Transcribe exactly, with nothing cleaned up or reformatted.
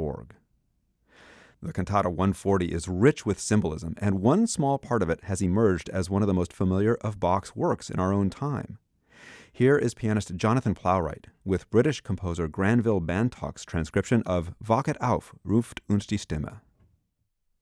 org. The Cantata one forty is rich with symbolism, and one small part of it has emerged as one of the most familiar of Bach's works in our own time. Here is pianist Jonathan Plowright with British composer Granville Bantock's transcription of Wachet auf, ruft uns die Stimme.